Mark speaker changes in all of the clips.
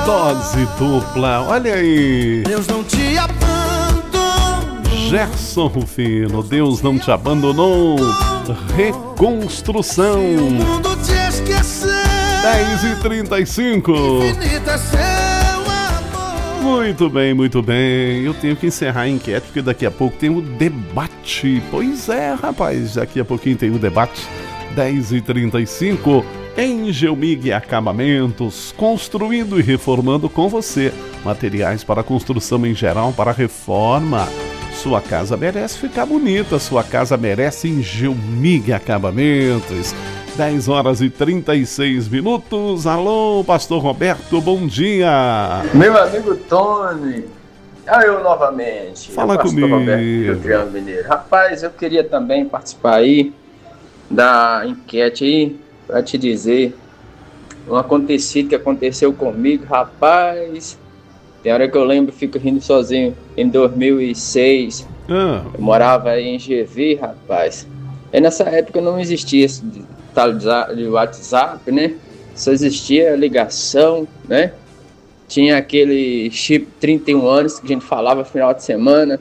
Speaker 1: Dose dupla, olha aí.
Speaker 2: Deus não te abandonou.
Speaker 1: Gerson Rufino, Deus não te abandonou. Reconstrução.
Speaker 2: O mundo te esqueceu.
Speaker 1: 10h35.
Speaker 2: Infinito é seu amor.
Speaker 1: Muito bem, muito bem. Eu tenho que encerrar a enquete porque daqui a pouco tem o debate. Pois é, rapaz, daqui a pouquinho tem o debate. 10h35. Engelmig Acabamentos, construindo e reformando com você. Materiais para construção em geral, para reforma. Sua casa merece ficar bonita, sua casa merece Engelmig Acabamentos. 10h36. Alô, Pastor Roberto, bom dia.
Speaker 3: Meu amigo Tony, eu novamente.
Speaker 1: Fala
Speaker 3: Pastor
Speaker 1: comigo.
Speaker 3: Roberto do Triângulo Mineiro. Rapaz, eu queria também participar aí da enquete aí, para te dizer um acontecido que aconteceu comigo, rapaz. Tem hora que eu lembro, fico rindo sozinho. Em 2006, eu morava aí em GV, rapaz. E nessa época não existia esse tal de WhatsApp, né? Só existia ligação, né? Tinha aquele chip 31 anos que a gente falava final de semana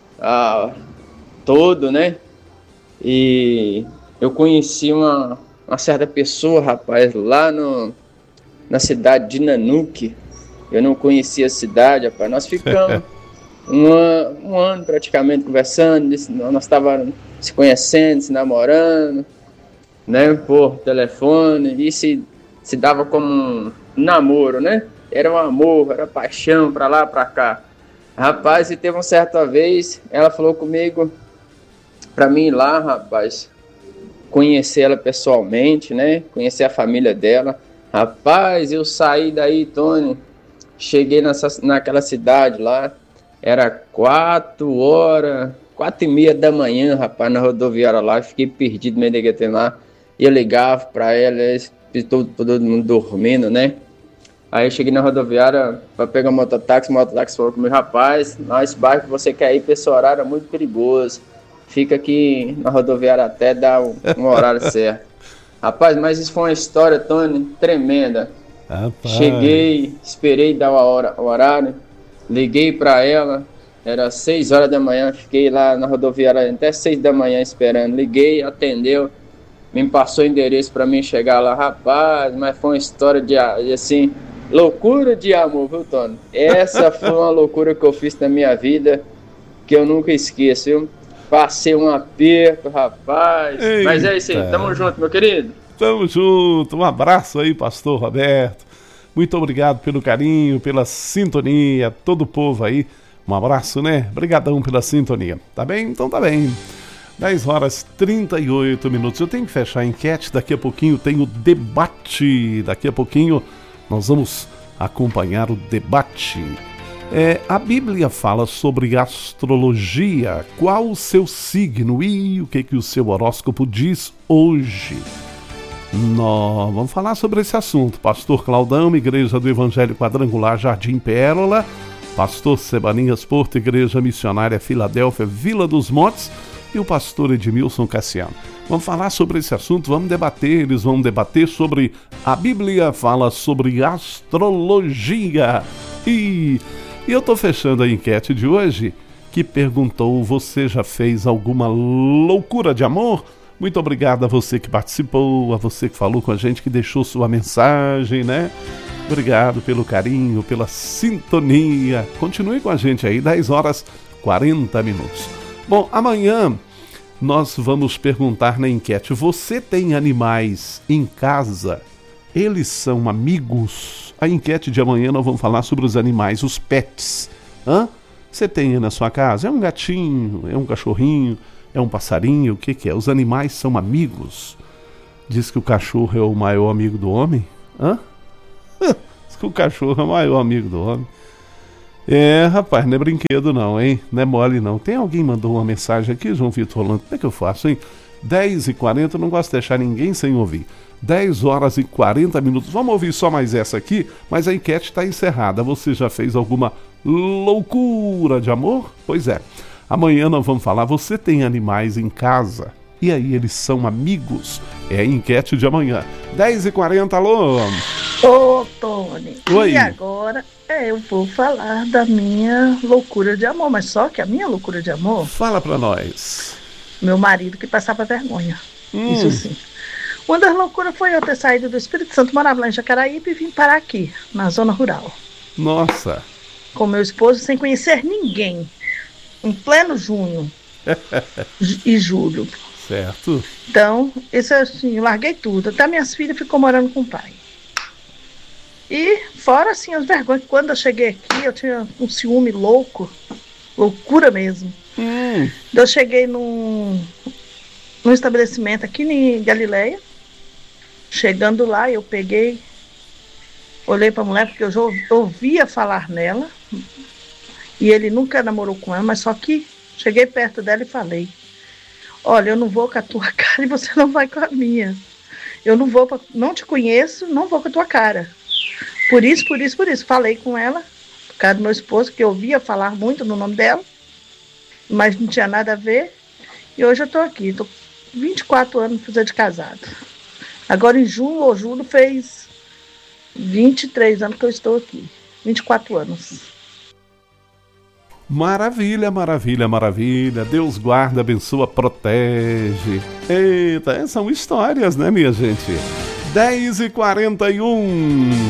Speaker 3: todo, né? E eu conheci uma certa pessoa, rapaz, lá na cidade de Nanuque. Eu não conhecia a cidade, rapaz. Nós ficamos um ano praticamente conversando. Nós estávamos se conhecendo, se namorando, né, por telefone. E se dava como um namoro, né? Era um amor, era paixão pra lá, pra cá. Rapaz, e teve uma certa vez, ela falou comigo pra mim ir lá, rapaz, conhecer ela pessoalmente, né? Conhecer a família dela. Rapaz, eu saí daí, Tony. Cheguei naquela cidade lá. Era 4h30 da manhã, rapaz, na rodoviária lá. Fiquei perdido, meio de lá. E eu ligava pra ela, todo mundo dormindo, né? Aí eu cheguei na rodoviária pra pegar o mototáxi falou comigo, rapaz, esse bairro que você quer ir pra esse horário é muito perigoso. Fica aqui na rodoviária até dar um horário certo. Rapaz, mas isso foi uma história, Tony, tremenda.
Speaker 1: Rapaz.
Speaker 3: Cheguei, esperei dar o horário, liguei pra ela, era 6 horas da manhã, fiquei lá na rodoviária até 6 da manhã esperando. Liguei, atendeu, me passou o endereço pra mim chegar lá. Rapaz, mas foi uma história de assim, loucura de amor, viu, Tony? Essa foi uma loucura que eu fiz na minha vida, que eu nunca esqueço, viu? Passei um aperto, rapaz. Eita. Mas é isso aí, tamo junto, meu querido.
Speaker 1: Tamo junto, um abraço aí, Pastor Roberto. Muito obrigado pelo carinho, pela sintonia, todo o povo aí. Um abraço, né? Obrigadão pela sintonia. Tá bem? Então tá bem. 10h38. Eu tenho que fechar a enquete, daqui a pouquinho tem o debate. Daqui a pouquinho nós vamos acompanhar o debate. A Bíblia fala sobre astrologia. Qual o seu signo e o que o seu horóscopo diz hoje? Nós vamos falar sobre esse assunto. Pastor Claudão, Igreja do Evangelho Quadrangular Jardim Pérola. Pastor Sebanias Porto, Igreja Missionária Filadélfia, Vila dos Montes. E o pastor Edmilson Cassiano. Vamos falar sobre esse assunto, vamos debater. Eles vão debater sobre a Bíblia fala sobre astrologia. E eu estou fechando a enquete de hoje, que perguntou, você já fez alguma loucura de amor? Muito obrigado a você que participou, a você que falou com a gente, que deixou sua mensagem, né? Obrigado pelo carinho, pela sintonia. Continue com a gente aí, 10h40. Bom, amanhã nós vamos perguntar na enquete, você tem animais em casa? Eles são amigos? A enquete de amanhã nós vamos falar sobre os animais, os pets. Você tem na sua casa? É um gatinho? É um cachorrinho? É um passarinho? O que é? Os animais são amigos? Diz que o cachorro é o maior amigo do homem? Diz que o cachorro é o maior amigo do homem. Rapaz, não é brinquedo não, hein? Não é mole não. Tem alguém mandou uma mensagem aqui, João Vitor Rolando? Como é que eu faço, hein? 10h40, eu não gosto de deixar ninguém sem ouvir. 10h40. Vamos ouvir só mais essa aqui, mas a enquete está encerrada. Você já fez alguma loucura de amor? Pois é. Amanhã nós vamos falar, você tem animais em casa? E aí, eles são amigos? É a enquete de amanhã. 10h40, alô?
Speaker 4: Ô, Tom, Rony.
Speaker 1: Oi.
Speaker 4: E agora eu vou falar da minha loucura de amor, mas só que a minha loucura de amor,
Speaker 1: Fala pra nós.
Speaker 4: meu marido que passava vergonha. Isso sim. Uma das loucuras foi eu ter saído do Espírito Santo, morava lá em Jacaraípe e vim parar aqui, na zona rural,
Speaker 1: Nossa.
Speaker 4: com meu esposo, sem conhecer ninguém, em pleno junho e julho.
Speaker 1: Certo.
Speaker 4: Então, isso assim, eu larguei tudo. Até minhas filhas ficou morando com o pai. E fora assim as vergonhas, quando eu cheguei aqui, eu tinha um ciúme louco, loucura mesmo. Eu cheguei num estabelecimento aqui em Galileia. Chegando lá, eu peguei, olhei pra mulher, porque eu já ouvia falar nela. E ele nunca namorou com ela, mas só que cheguei perto dela e falei: olha, eu não vou com a tua cara e você não vai com a minha. Eu não vou, não te conheço, não vou com a tua cara. Por isso. Falei com ela, por causa do meu esposo, que eu ouvia falar muito no nome dela, mas não tinha nada a ver. E hoje eu tô aqui, tô 24 anos de casado. Agora em junho ou julho fez 23 anos que eu estou aqui. 24 anos.
Speaker 1: Maravilha, maravilha, maravilha. Deus guarda, abençoa, protege. Eita, são histórias, né, minha gente? 10h41.